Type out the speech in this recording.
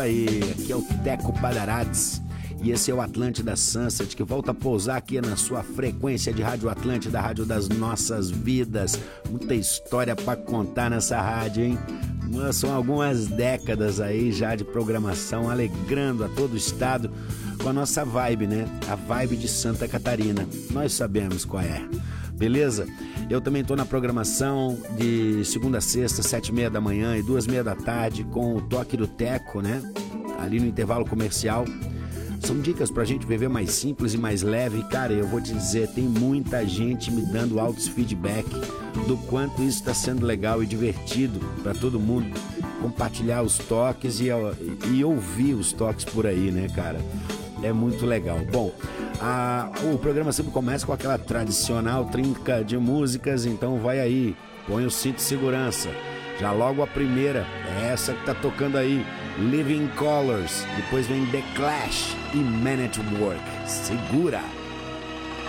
Aí, aqui é o Teco Badarates e esse é o Atlântida Sunset, que volta a pousar aqui na sua frequência de Rádio Atlântida, a rádio das nossas vidas. Muita história pra contar nessa rádio, hein? São algumas décadas aí já de programação, alegrando a todo o estado com a nossa vibe, né? A vibe de Santa Catarina. Nós sabemos qual é. Beleza? Eu também tô na programação de segunda a sexta, 7h30 da manhã e 2h30 da tarde, com o Toque do Teco, né? Ali no intervalo comercial. São dicas pra gente viver mais simples e mais leve. Cara, eu vou te dizer, tem muita gente me dando altos feedback do quanto isso tá sendo legal e divertido pra todo mundo. Compartilhar os toques e ouvir os toques por aí, né, cara? É muito legal. Bom, o programa sempre começa com aquela tradicional trinca de músicas, então vai aí, põe o cinto de segurança. Já logo a primeira é essa que tá tocando aí, Living Colors. Depois vem The Clash e Man at Work. Segura!